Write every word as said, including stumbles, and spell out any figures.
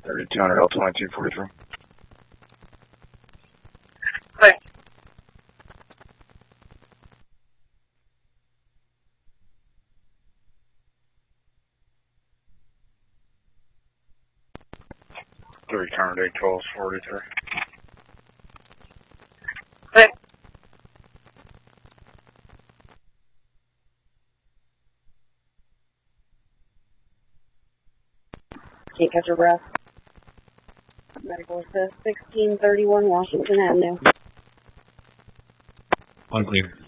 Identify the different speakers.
Speaker 1: thirty-two hundred L twenty-two forty-three.
Speaker 2: Thanks.
Speaker 1: Three current eight twelve forty-three.
Speaker 2: Thanks.
Speaker 3: Can't catch your breath. Medical assist, sixteen thirty-one Washington Avenue.
Speaker 4: Unclear.